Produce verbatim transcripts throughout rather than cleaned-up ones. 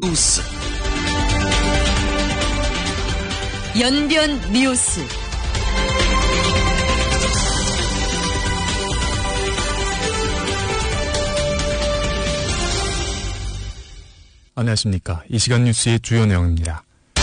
뉴스. 연변 뉴스. 안녕하십니까. 이 시간 뉴스의 주요 내용입니다.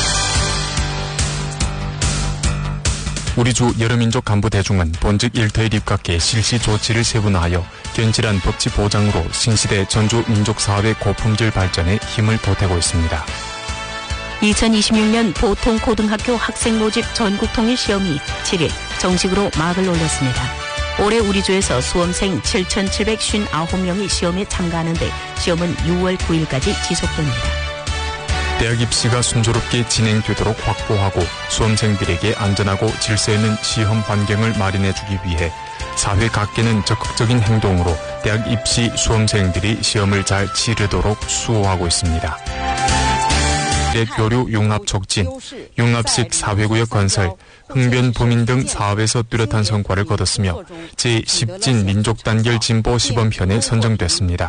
우리 주 여러민족 간부 대중은 본직 일터일 입각계 실시 조치를 세분화하여 견실한 법치 보장으로 신시대 전주 민족사업의 고품질 발전에 힘을 보태고 있습니다. 이천이십육 년 보통고등학교 학생 모집 전국통일 시험이 칠 일 정식으로 막을 올렸습니다. 올해 우리 주에서 수험생 칠천칠백오십구 명이 시험에 참가하는데 시험은 유월 구일까지 지속됩니다. 대학 입시가 순조롭게 진행되도록 확보하고 수험생들에게 안전하고 질서 있는 시험 환경을 마련해주기 위해 사회 각계는 적극적인 행동으로 대학 입시 수험생들이 시험을 잘 치르도록 수호하고 있습니다. 교류 융합 촉진, 융합식 사회구역 건설, 흥변 보민 등 사업에서 뚜렷한 성과를 거뒀으며 제십 진 민족단결 진보 시범편에 선정됐습니다.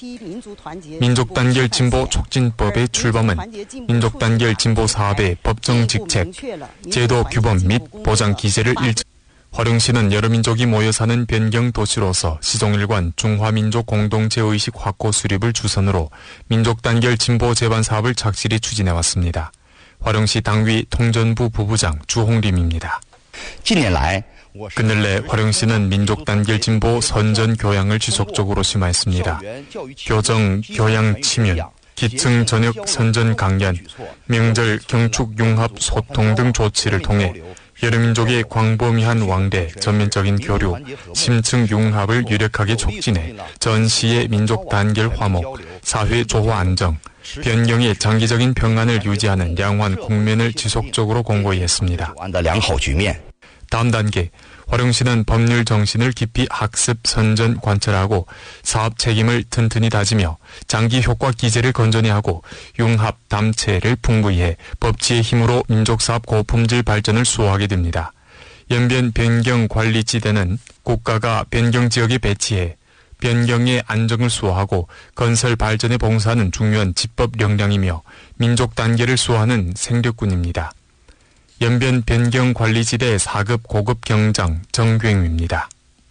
민족단결 진보 촉진법의 출범은 민족단결 진보 사업의 법정 직책, 제도 규범 및 보장 기제를 일정 화령시는 여러 민족이 모여 사는 변경 도시로서 시종일관 중화민족 공동체의식 확고 수립을 주선으로 민족단결 진보 제반 사업을 착실히 추진해왔습니다. 화령시 당위 통전부 부부장 주홍림입니다. 그늘 내 화령시는 민족단결 진보 선전 교양을 지속적으로 심화했습니다. 교정, 교양 침윤, 기층 전역 선전 강연, 명절 경축 융합 소통 등 조치를 통해 여러 민족의 광범위한 왕래, 전면적인 교류, 심층 융합을 유력하게 촉진해 전시의 민족 단결 화목, 사회 조화 안정, 변경의 장기적인 평안을 유지하는 양환 국면을 지속적으로 공고히 했습니다. 다음 단계, 화령시는 법률 정신을 깊이 학습, 선전, 관철하고 사업 책임을 튼튼히 다지며 장기 효과 기제를 건전히 하고 융합, 담체를 풍부히 해 법치의 힘으로 민족사업 고품질 발전을 수호하게 됩니다. 연변 변경 관리지대는 국가가 변경 지역에 배치해 변경의 안정을 수호하고 건설 발전에 봉사하는 중요한 집법 역량이며 민족 단계를 수호하는 생력군입니다. 연변 변경 관리지대 사 급 고급 경장 정경입니다.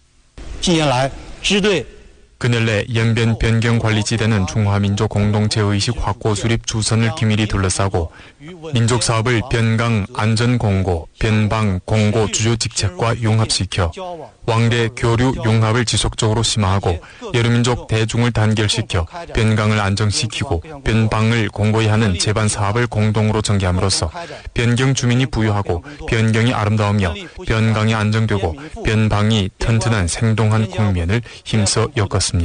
그늘 내 연변 변경 관리지대는 중화민족 공동체의식 확고 수립 주선을 기밀히 둘러싸고 민족사업을 변강 안전공고, 변방 공고 주요 직책과 융합시켜 왕래 교류 융합을 지속적으로 심화하고 여러민족 대중을 단결시켜 변강을 안정시키고 변방을 공고히 하는 제반 사업을 공동으로 전개함으로써 변경 주민이 부유하고 변경이 아름다우며 변강이 안정되고 변방이 튼튼한 생동한 국면을 힘써 엮었습니다.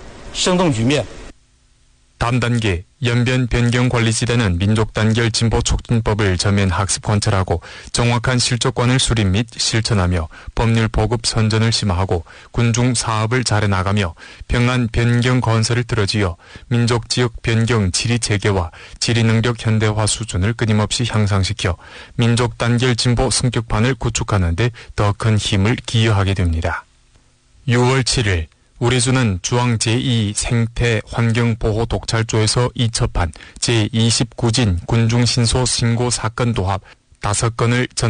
다음 단계, 연변 변경 관리지대는 민족단결 진보 촉진법을 전면 학습 관철하고 정확한 실적관을 수립 및 실천하며 법률 보급 선전을 심화하고 군중 사업을 잘해 나가며 평안 변경 건설을 들어지어 민족 지역 변경 지리 체계와 지리 능력 현대화 수준을 끊임없이 향상시켜 민족단결 진보 성격판을 구축하는 데 더 큰 힘을 기여하게 됩니다. 유월 칠일 우리 주는 주황 제이 생태 환경보호 독찰조에서 이첩한 제이십구 진 군중신소 신고 사건 도합 다섯 건을 전